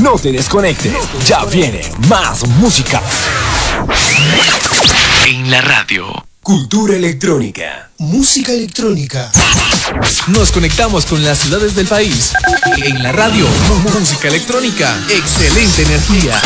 No te desconectes, ya viene más música. En la radio. Cultura electrónica. Música electrónica. Nos conectamos con las ciudades del país. En la radio, música electrónica. Excelente energía.